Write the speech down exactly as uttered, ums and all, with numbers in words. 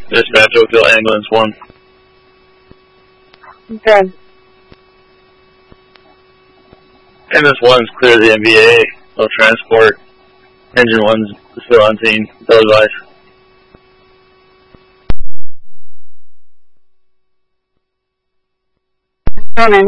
Dispatch Oakville Ambulance one. Okay. Ambulance one's clear the M V A. No transport. Engine one's still on scene. No advice. Ronan.